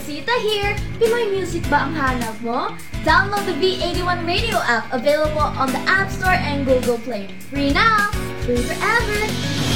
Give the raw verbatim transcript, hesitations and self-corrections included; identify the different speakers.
Speaker 1: Rosita here! Pinoy music ba ang hanap mo? Download the V eighty-one Radio app available on the App Store and Google Play. Free now! Free forever!